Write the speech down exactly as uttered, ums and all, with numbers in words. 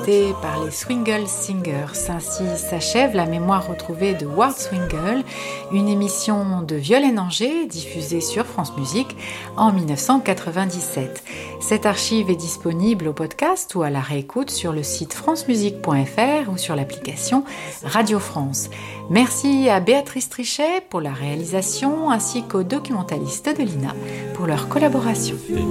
interprétée par les Swingle Singers. Ainsi s'achève la mémoire retrouvée de Ward Swingle, une émission de Violaine Angers diffusée sur France Musique en dix-neuf cent quatre-vingt-dix-sept. Cette archive est disponible au podcast ou à la réécoute sur le site francemusique point f r ou sur l'application Radio France. Merci à Béatrice Trichet pour la réalisation ainsi qu'aux documentalistes de l'I N A pour leur collaboration.